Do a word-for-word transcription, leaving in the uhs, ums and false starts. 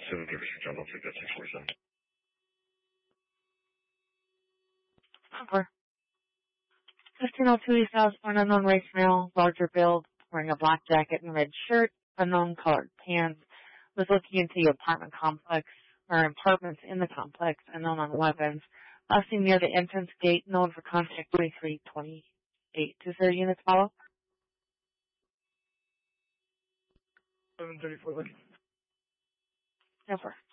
seven thirty-six, I'll take that six forty-seven. Over. fifteen oh two East Osborne, unknown race male, larger build, wearing a black jacket and red shirt, unknown colored pants, was looking into the apartment complex, or apartments in the complex, unknown on weapons. Last seen near the entrance gate, known for contact twenty-three twenty-eight. Two thirty units follow? seven thirty-four, Lynn. Over.